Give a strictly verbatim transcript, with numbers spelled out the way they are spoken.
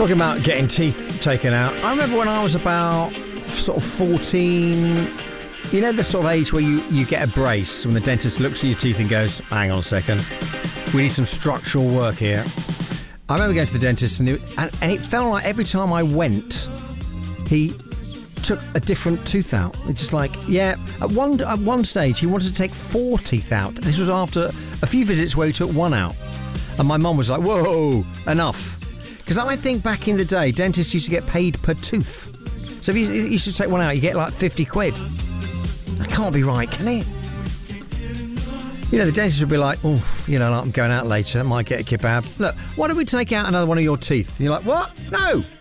Talking about getting teeth taken out. I remember when I was about sort of fourteen, you know the sort of age where you, you get a brace when the dentist looks at your teeth and goes, hang on a second, we need some structural work here. I remember going to the dentist and it, and, and it felt like every time I went, he took a different tooth out. It's just like, yeah, at one, at one stage he wanted to take four teeth out. This was after a few visits where he took one out. And my mum was like, whoa, enough. Because I think back in the day, dentists used to get paid per tooth. So if you, you used to take one out, you get like fifty quid. That can't be right, can it? You know, the dentist would be like, oh, you know, I'm going out later, might get a kebab. Look, why don't we take out another one of your teeth? And you're like, what? No!